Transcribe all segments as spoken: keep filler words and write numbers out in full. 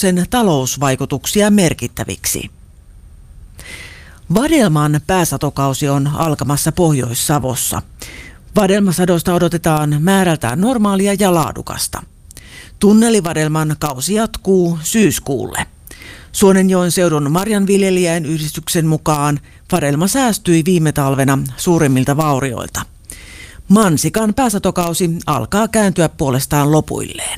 päästökauppaehdotuksen talousvaikutuksia merkittäviksi. Vadelman pääsatokausi on alkamassa Pohjois-Savossa. Vadelmasadosta odotetaan määrältään normaalia ja laadukasta. Tunnelivadelman kausi jatkuu syyskuulle. Suonenjoen seudun marjanviljelijäin yhdistyksen mukaan vadelma säästyi viime talvena suurimmilta vaurioilta. Mansikan pääsatokausi alkaa kääntyä puolestaan lopuilleen.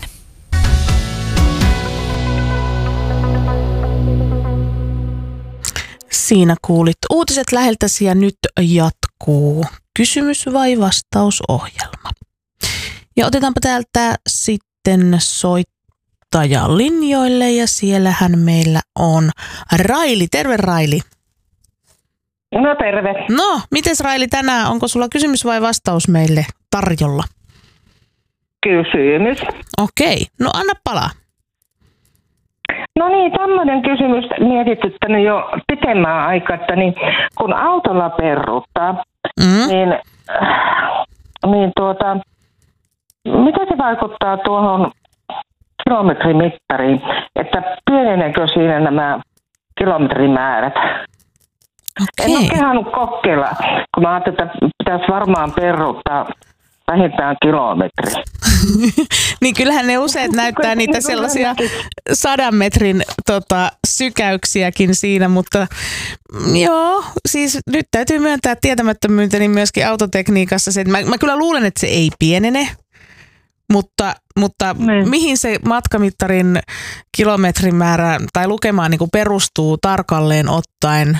Siinä kuulit uutiset läheltäsi ja nyt jatkuu kysymys vai vastausohjelma. Ja otetaanpa täältä sitten soittaja linjoille ja siellähän meillä on Raili. Terve Raili. No terve. No, mites Raili tänään? Onko sulla kysymys vai vastaus meille tarjolla? Kysymys. Okei, no anna palaa. No niin, tämmöinen kysymys mietityttänyt jo pitemmän aikaa, että niin, kun autolla peruuttaa, mm. niin, niin tuota, mitä se vaikuttaa tuohon kilometrimittariin, että pieneneekö siinä nämä kilometrimäärät? Okay. En ole kehannut kokeilla, kun mä ajattelin, että pitäisi varmaan peruuttaa vähintään kilometri. Niin kyllähän ne useat näyttää niitä sellaisia sadan metrin tota, sykäyksiäkin siinä, mutta joo, siis nyt täytyy myöntää tietämättömyyteni myöskin autotekniikassa se, että mä, mä kyllä luulen, että se ei pienene, mutta, mutta mm. mihin se matkamittarin kilometrimäärä tai lukemaan niin kuin perustuu tarkalleen ottaen,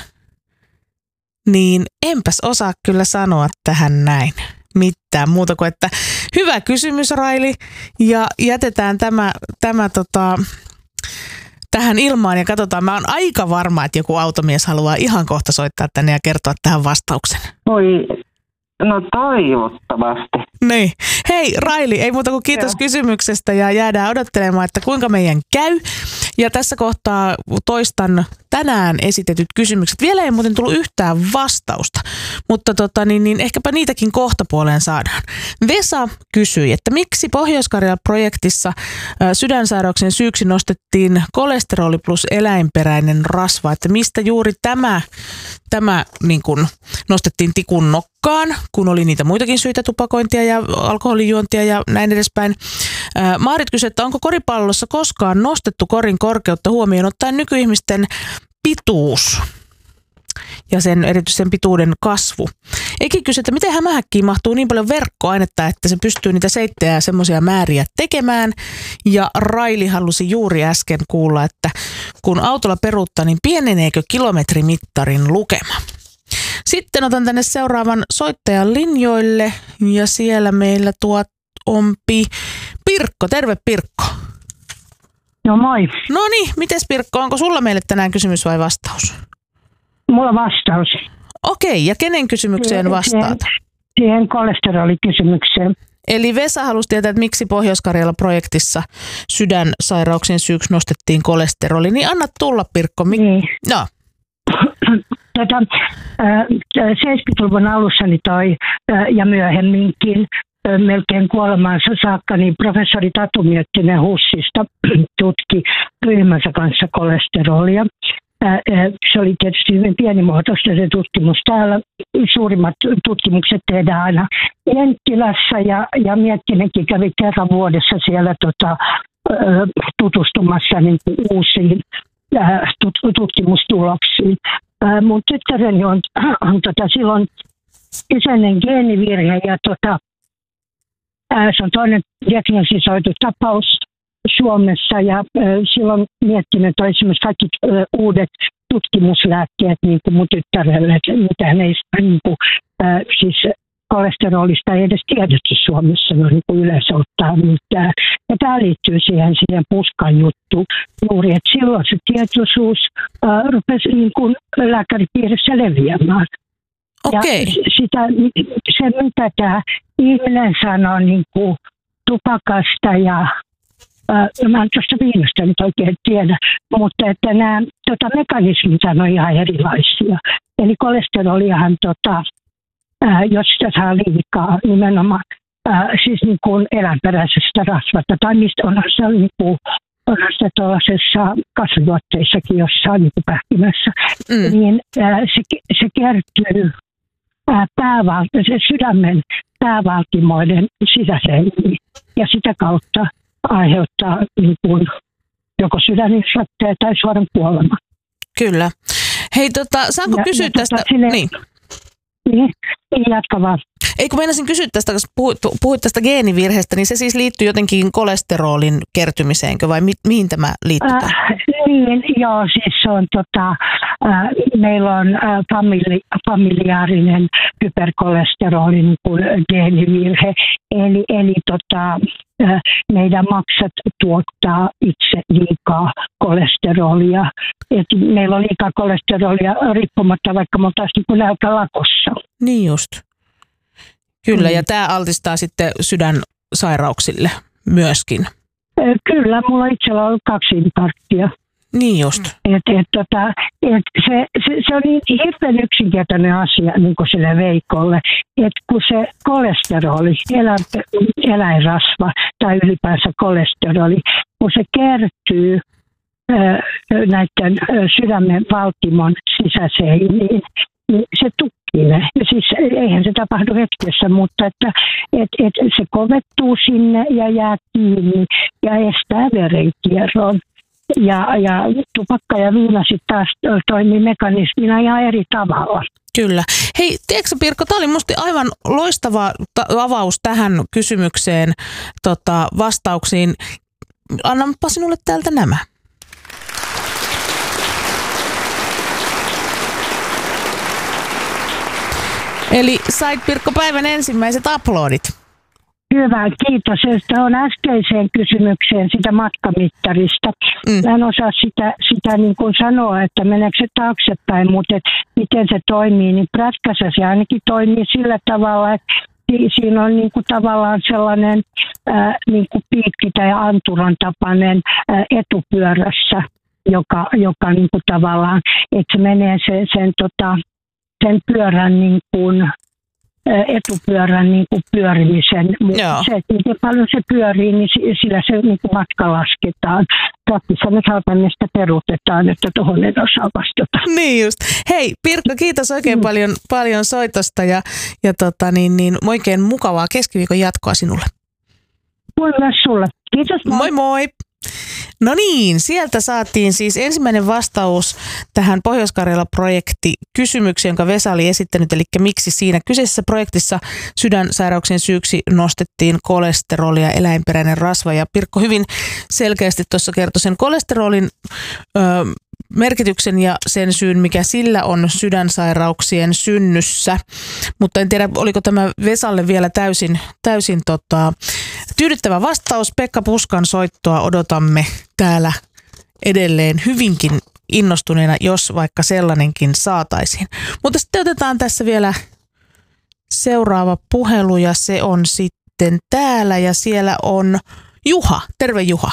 niin enpäs osaa kyllä sanoa tähän näin mitään muuta kuin, että hyvä kysymys Raili ja jätetään tämä, tämä tota, tähän ilmaan ja katsotaan. Mä oon aika varma, että joku automies haluaa ihan kohta soittaa tänne ja kertoa tähän vastauksen. Oi, no toivottavasti. Niin. Hei Raili, ei muuta kuin kiitos Joo. kysymyksestä ja jäädään odottelemaan, että kuinka meidän käy. Ja tässä kohtaa toistan tänään esitetyt kysymykset. Vielä ei muuten tullut yhtään vastausta, mutta tota, niin, niin ehkäpä niitäkin kohtapuoleen saadaan. Vesa kysyi, että miksi Pohjois-Karjala-projektissa sydänsairauksien syyksi nostettiin kolesteroli plus eläinperäinen rasva, että mistä juuri tämä, tämä niin kuin nostettiin tikun nokkaan, kun oli niitä muitakin syitä, tupakointia ja alkoholijuontia ja näin edespäin. Maarit kysyi, että onko koripallossa koskaan nostettu korin korkeutta huomioon ottaen nykyihmisten pituus ja sen erityisesti sen pituuden kasvu. Eikin kysy, että miten hämähäkkiin mahtuu niin paljon verkkoainetta, että se pystyy niitä seittejä ja semmoisia määriä tekemään. Ja Raili halusi juuri äsken kuulla, että kun autolla peruuttaa, niin pieneneekö kilometrimittarin lukema. Sitten otan tänne seuraavan soittajan linjoille ja siellä meillä tuo ompi Pirkko. Terve Pirkko. No moi. No niin, mites Pirkko, onko sulla meille tänään kysymys vai vastaus? Mulla on vastaus. Okei, ja kenen kysymykseen vastaat? Siihen, siihen kolesterolikysymykseen. Eli Vesa halusi tietää, että miksi Pohjois-Karjala-projektissa sydänsairauksien syyksi nostettiin kolesteroli. Niin anna tulla Pirkko. Mik- niin. No. Tota, seitsemänkymmentäluvun alussa niin toi, ja myöhemminkin melkein kuolemaansa saakka, niin professori Tatu Miettinen HUSista tutki ryhmänsä kanssa kolesterolia. Se oli tietysti hyvin pienimuotoista se tutkimus. Täällä suurimmat tutkimukset tehdään aina Jenttilässä ja, ja Miettinenkin kävi kerran vuodessa siellä tota, tutustumassa niin kuin uusiin tutkimustuloksiin. Mun tyttäreni on, on tota, silloin kyseinen geenivirhe ja tota, se on toinen diagnostisoitu tapaus Suomessa ja silloin Miettinen toi esimerkiksi kaikki uudet tutkimuslääkkeet niin kuin mun tyttärelle, että mitään ei niin kuin, siis kolesterolista ei edes tiedetty Suomessa no, niin kuin yleensä ottaa mitään. Ja tämä liittyy siihen, siihen puskan juttuun juuri, että silloin se tietoisuus äh, rupesi niin kuin lääkäripiirissä leviämään. Okei. Ja sitä, se, mitä tämä ihminen sanoo niin kuin tupakasta ja äh, mä en tuosta viinasta nyt oikein tiedä, mutta että nämä tota, mekanismit on ihan erilaisia. Eli kolesteroliahan, tota, äh, jos sitä saa liikaa nimenomaan, äh, siis niin kuin eläinperäisestä rasvasta, tai mistä onhan se niin kuin onhan se tuollaisessa kasvijuotteissakin jossain niin kuin pähkinössä, mm. niin ää, se, se kertyy ää, pääval, se sydämen päävaltimoiden sisäseiniin ja sitä kautta aiheuttaa niin kuin, joko sydäninfarkteja tai suoran kuolema. Kyllä. Hei, tota, saanko ja, kysyä ja tästä? Tota, sinne, niin. Niin, jatka vaan. Ei kun meinasin kysyä tästä, kun puhuit, puhuit tästä geenivirheestä, niin se siis liittyy jotenkin kolesterolin kertymiseenkö vai mi, mihin tämä liittyy? Äh, niin, joo, siis se on tota, äh, meillä on äh, famili, familiaarinen hyperkolesterolin geenivirhe, eli, eli tota, äh, meidän maksat tuottaa itse liikaa kolesterolia. Et meillä on liikaa kolesterolia riippumatta, vaikka me oltaisiin niin näytä lakossa. Niin just. Kyllä, ja tämä altistaa sitten sydänsairauksille myöskin. Kyllä, mulla itsellä on ollut kaksi infarktia. Niin just. Et, et, tota, et se, se, se on niin hirveän yksinkertainen asia niin kuin sille Veikolle, että kun se kolesteroli, elä, eläinrasva tai ylipäänsä kolesteroli, kun se kertyy ää, näiden ää, sydämen valtimon sisäseiniin, niin se tukkii. Siis eihän se tapahdu hetkessä, mutta että et, et se kovettuu sinne ja jää kiinni ja estää verenkierron. Ja, ja tupakka ja viina sitten taas toimii mekanismina ihan eri tavalla. Kyllä. Hei, tiedätkö Pirkko, tämä oli musta aivan loistava ta- avaus tähän kysymykseen, tota, vastauksiin. Annanpa sinulle täältä nämä. Eli sait Pirkko päivän ensimmäiset uploadit. Hyvä, kiitos. Se on äskeiseen kysymykseen sitä matkamittarista. Mm. Mä en osaa sitä, sitä niin kuin sanoa, että meneekö se taaksepäin, mutta et miten se toimii, niin prätkässä se ainakin toimii sillä tavalla, että siinä on niin kuin tavallaan sellainen ää, niin kuin piikki tai anturan tapainen ää, etupyörässä, joka, joka niin kuin tavallaan, että se menee se, sen, tota, sen pyörän niin kuin etupyörän niin kuin pyörimisen. Se, että miten paljon se pyörii, niin sillä se niin kuin matka lasketaan. Praktissa me saatamme sitä peruutetaan, että tuohon en osaa vastata. Niin just. Hei Pirkko, kiitos oikein mm. paljon, paljon soitosta ja, ja tota, niin, niin, oikein mukavaa keskiviikon jatkoa sinulle. Moi myös sulle. Kiitos. Moi moi. moi. No niin, sieltä saatiin siis ensimmäinen vastaus tähän Pohjois-Karjala-projekti kysymykseen, jonka Vesa oli esittänyt, eli miksi siinä kyseisessä projektissa sydänsairauksien syyksi nostettiin kolesteroli ja eläinperäinen rasva. Ja Pirkko hyvin selkeästi tuossa kertoi sen kolesterolin ö, merkityksen ja sen syyn, mikä sillä on sydänsairauksien synnyssä. Mutta en tiedä, oliko tämä Vesalle vielä täysin, täysin tota, tyydyttävä vastaus. Pekka Puskan soittoa odotamme täällä edelleen hyvinkin innostuneena, jos vaikka sellainenkin saataisiin. Mutta sitten otetaan tässä vielä seuraava puhelu ja se on sitten täällä ja siellä on Juha. Terve Juha.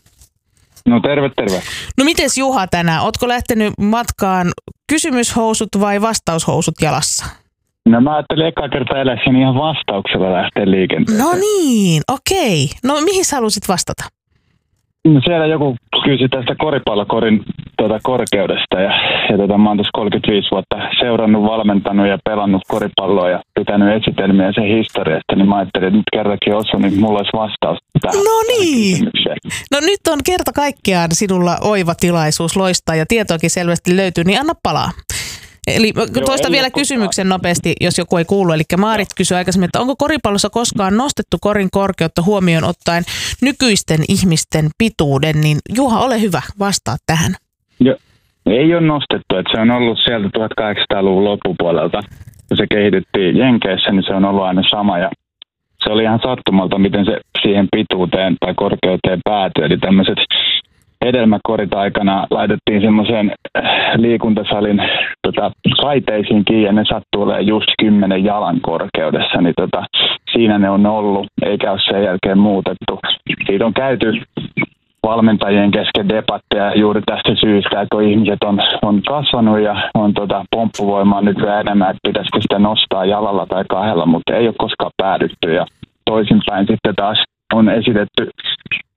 No terve, terve. No mites Juha tänään? Ootko lähtenyt matkaan kysymyshousut vai vastaushousut jalassa? No mä ajattelin eka kertaa elässäni ihan vastauksella lähteä liikenteeseen. No niin, okei. No mihin sä halusit vastata? No siellä joku kysyi tästä koripallokorin tuota, korkeudesta ja, ja tuota, mä oon tuossa kolmekymmentäviisi vuotta seurannut, valmentanut ja pelannut koripalloa ja pitänyt esitelmiä sen historiasta, niin mä ajattelin, että nyt kerrankin osu, niin mulla olisi vastaus tähän. No niin. No nyt on kerta kaikkiaan sinulla oiva tilaisuus loistaa ja tietoakin selvästi löytyy, niin anna palaa. Eli toista vielä kysymyksen nopeasti, jos joku ei kuulu. Eli Maarit kysyi aikaisemmin, että onko koripallossa koskaan nostettu korin korkeutta huomioon ottaen nykyisten ihmisten pituuden, niin Juha, ole hyvä, vastaa tähän. Joo, ei ole nostettu, että se on ollut sieltä tuhatkahdeksansataaluvun loppupuolelta, kun se kehitettiin Jenkeissä, niin se on ollut aina sama ja se oli ihan sattumalta, miten se siihen pituuteen tai korkeuteen päätyi, eli tämmöiset hedelmäkorit aikana laitettiin semmoisen liikuntasalin tota, kaiteisiin kiinni ja ne sattuu olemaan just kymmenen jalan korkeudessa, niin tota, siinä ne on ollut, eikä ole sen jälkeen muutettu. Siitä on käyty valmentajien kesken debatteja juuri tästä syystä, että kun ihmiset on, on kasvanut ja on tota, pomppuvoimaa nyt vielä enemmän, että pitäisikö sitä nostaa jalalla tai kahdella, mutta ei ole koskaan päädytty ja toisinpäin sitten taas on esitetty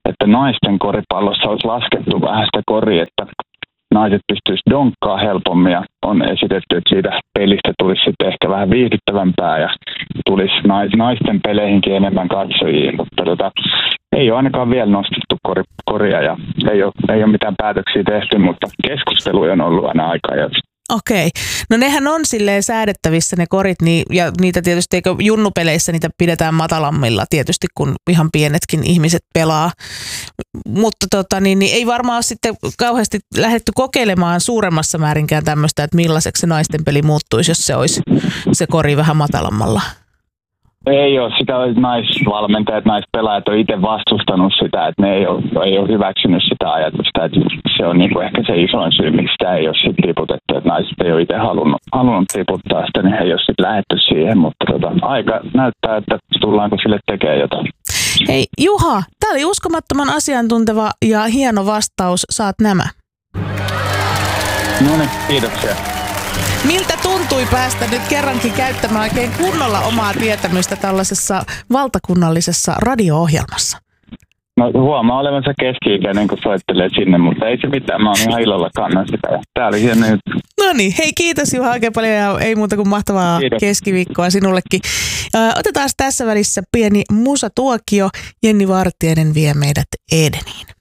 että naisten koripallossa olisi laskettu vähän sitä koria, että naiset pystyisivät donkkaa helpommin ja on esitetty, että siitä pelistä tulisi sitten ehkä vähän viihdyttävämpää ja tulisi nais, naisten peleihinkin enemmän katsojia, mutta tota, ei ole ainakaan vielä nostettu kor, koria ja ei ole, ei ole mitään päätöksiä tehty, mutta keskusteluja on ollut aina aika ajoista. Okei. No nehän on silleen säädettävissä ne korit, niin, ja niitä tietysti, eikö junnupeleissä niitä pidetään matalammilla tietysti, kun ihan pienetkin ihmiset pelaa. Mutta tota, niin, niin ei varmaan ole sitten kauheasti lähdetty kokeilemaan suuremmassa määrinkään tämmöistä, että millaiseksi se naisten peli muuttuisi, jos se olisi se kori vähän matalammalla. Ei ole. Sitä naisvalmentajat, naispelaajat on itse vastustanut sitä, että ne ei ole, ei ole hyväksynyt sitä ajatusta. Että se on niin kuin ehkä se isoin syy, miksi sitä ei ole sitten tiputettu. Että naiset ei ole itse halunnut, halunnut tiputtaa sitä, niin he ei ole sitten lähdetty siihen. Mutta tota, aika näyttää, että tullaanko sille tekemään jotain. Hei Juha, tämä oli uskomattoman asiantunteva ja hieno vastaus. Saat nämä. No niin, kiitoksia. Miltä tuntui päästä nyt kerrankin käyttämään oikein kunnolla omaa tietämystä tällaisessa valtakunnallisessa radio-ohjelmassa? No huomaa olevansa keski-ikäinen, kun soittelee sinne, mutta ei se mitään. Mä oon ihan ilolla kannan sitä. Tää oli hieno juttu. No niin, hei kiitos Juha oikein paljon ja ei muuta kuin mahtavaa kiitos. Keskiviikkoa sinullekin. Ö, otetaan tässä välissä pieni musatuokio. Jenni Vartiainen vie meidät Edeniin.